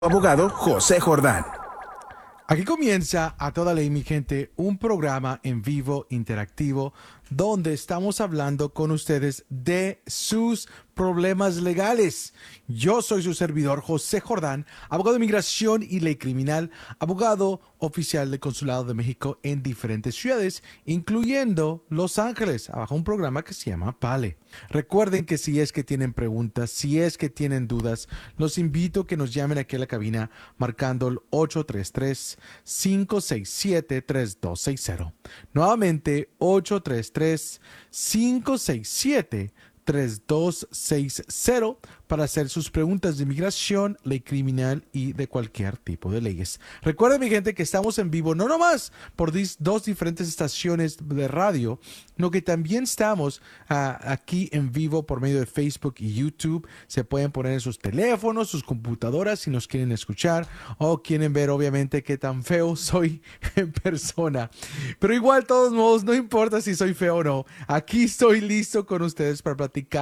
Abogado José Jordán. Aquí comienza A Toda Ley, mi gente, un programa en vivo interactivo donde estamos hablando con ustedes de sus problemas legales. Yo soy su servidor José Jordán, abogado de inmigración y ley criminal, abogado oficial del Consulado de México en diferentes ciudades, incluyendo Los Ángeles, bajo un programa que se llama PALE. Recuerden que si es que tienen preguntas, si es que tienen dudas, los invito a que nos llamen aquí a la cabina marcando el 833-567-3260. Nuevamente, 833-567-3260 para hacer sus preguntas de inmigración, ley criminal y de cualquier tipo de leyes. Recuerden, mi gente, que estamos en vivo no nomás por dos diferentes estaciones de radio, sino que también estamos aquí en vivo por medio de Facebook y YouTube. Se pueden poner en sus teléfonos, sus computadoras si nos quieren escuchar o quieren ver obviamente qué tan feo soy en persona. Pero igual, de todos modos, no importa si soy feo o no. Aquí estoy listo con ustedes para platicar